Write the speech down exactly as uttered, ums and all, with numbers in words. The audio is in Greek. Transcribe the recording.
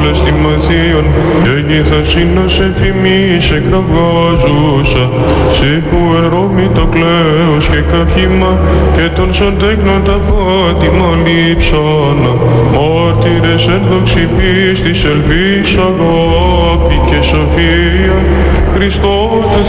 όλες τιμαθείων και νηθασίνος εφημής εκραυγάζουσα σε που ερώμη το κλαίος και καύχημα και τον σοντέκνον τα πάτημα λείψανα μάρτυρες εν δόξη πίστης ελπίς αγάπη και σοφία Χριστό